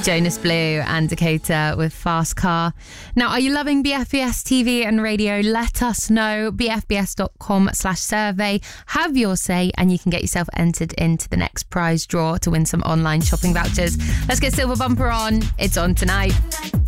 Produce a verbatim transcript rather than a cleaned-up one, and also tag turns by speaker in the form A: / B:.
A: Jonas Blue and Dakota with Fast Car. Now, are you loving B F B S T V and radio? Let us know. b f b s dot com slash survey. Have your say and you can get yourself entered into the next prize draw to win some online shopping vouchers. Let's get Silver Bumper on. It's on tonight.